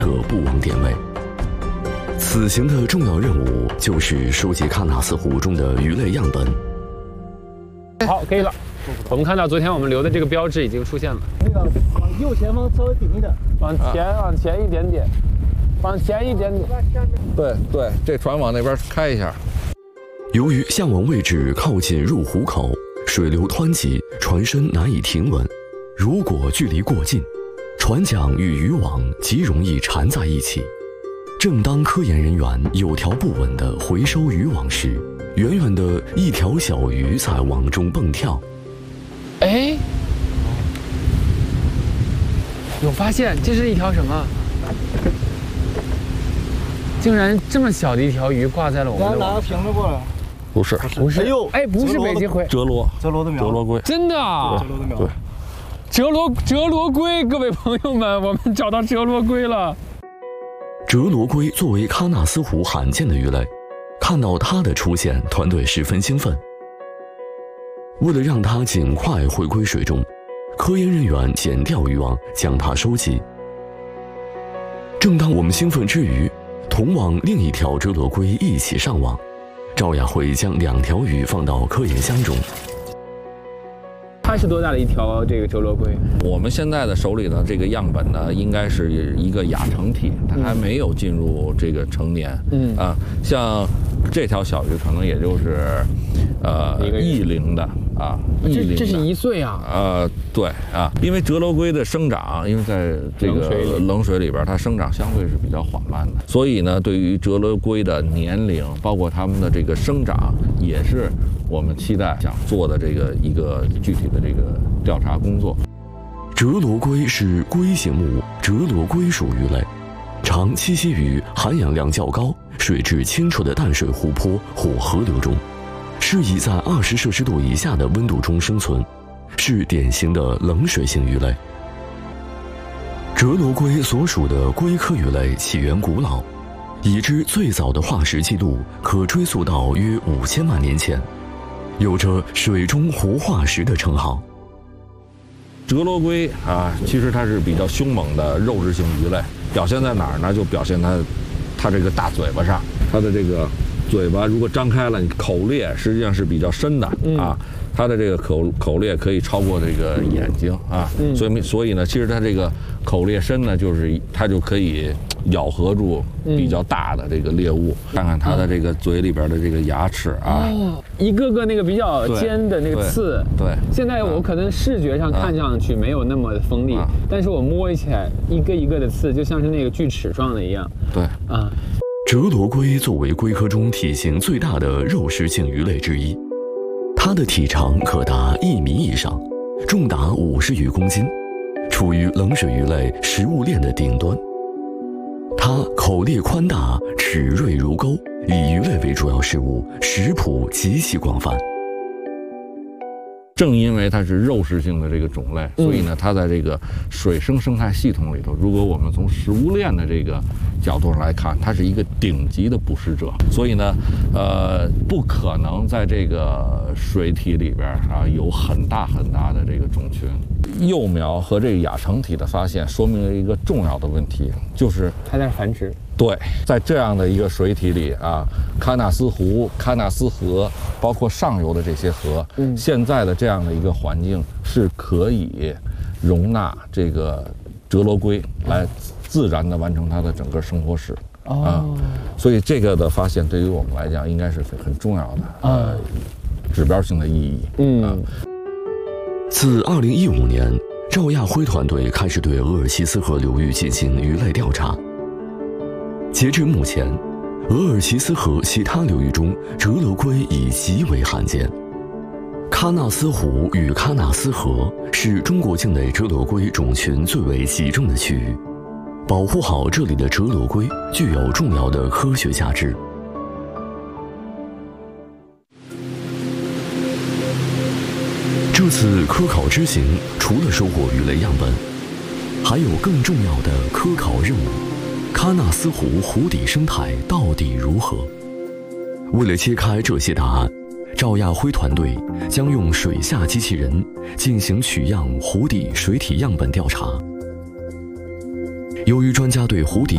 个不亡点位。此行的重要任务就是收集喀纳斯湖中的鱼类样本。 好，可以了。我们看到昨天我们留的这个标志已经出现了。 那个往右前方稍微顶一点， 往前一点点，往前一点点。 对对，这船往那边开一下。 由于向往位置靠近入湖口，水流湍急，船身难以停稳。如果距离过近，船桨与渔网极容易缠在一起。正当科研人员有条不紊地回收渔网时，远远的一条小鱼在网中蹦跳。 哎，有发现，这是一条什么？竟然这么小的一条鱼挂在了我们的拿个网上。 瓶子过来。 不是， 不是， 哎呦， 哎，不是北极龟， 折罗的苗， 折罗龟， 真的啊！ 折罗的苗， 对， 折罗龟，各位朋友们，我们找到折罗龟了。 折罗龟作为喀纳斯湖罕见的鱼类，看到它的出现，团队十分兴奋。为了让它尽快回归水中，科研人员剪掉渔网，将它收集。正当我们兴奋之余，同网另一条折罗龟一起上网。赵亚辉将2条鱼放到科研箱中。 它是多大的一条这个折罗龟？ 我们现在的手里的这个样本呢，应该是一个亚成体，它还没有进入这个成年。像这条小鱼可能也就是1龄的啊，1龄的。 这是1岁啊？ 对啊，因为折罗龟的生长，因为在这个冷水里边，它生长相对是比较缓慢的，所以呢，对于折罗龟的年龄，包括它们的这个生长，也是我们期待想做的这个一个具体的这个调查工作。 折罗龟是龟形目折罗龟属鱼类，常栖息于含氧量较高、水质清澈的淡水湖泊或河流中，适宜在20摄氏度以下的温度中生存，是典型的冷水性鱼类。折罗龟所属的龟科鱼类起源古老，已知最早的化石记录可追溯到约5000万年前，有着水中活化石的称号。 折罗龟啊，其实它是比较凶猛的肉食性鱼类，表现在哪儿呢？就表现它这个大嘴巴上，它的这个嘴巴如果张开了，口裂实际上是比较深的啊。它的这个口裂可以超过这个眼睛啊，所以呢，其实它这个口裂深呢，就是它就可以咬合住比较大的这个猎物。看看它的这个嘴里边的这个牙齿啊， 一个个那个比较尖的那个刺。对，现在我可能视觉上看上去没有那么锋利，但是我摸起来一个一个的刺，就像是那个锯齿状的一样。 对啊， 折罗龟作为龟科中体型最大的肉食性鱼类之一。它的体长可达1米以上，重达50余公斤，处于冷水鱼类食物链的顶端。它口裂宽大，齿锐如钩，以鱼类为主要食物，食谱极其广泛。 正因为它是肉食性的这个种类，所以呢，它在这个水生态系统里头，如果我们从食物链的这个角度上来看，它是一个顶级的捕食者，所以呢，不可能在这个水体里边啊有很大的这个种群。幼苗和这个亚成体的发现，说明了一个重要的问题，就是它在繁殖。 对，在这样的一个水体里啊，喀纳斯湖、喀纳斯河，包括上游的这些河，现在的这样的一个环境是可以容纳这个折罗龟来自然的完成它的整个生活史啊，所以这个的发现对于我们来讲应该是很重要的指标性的意义。 自2015年，赵亚辉团队开始对额尔齐斯河流域进行鱼类调查。截至目前，额尔齐斯河其他流域中折罗龟已极为罕见。喀纳斯湖与喀纳斯河是中国境内折罗龟种群最为集中的区域，保护好这里的折罗龟具有重要的科学价值。这次科考之行除了收获鱼类样本，还有更重要的科考任务：喀纳斯湖湖底生态到底如何？为了揭开这些答案，赵亚辉团队将用水下机器人进行取样湖底水体样本调查。由于专家对湖底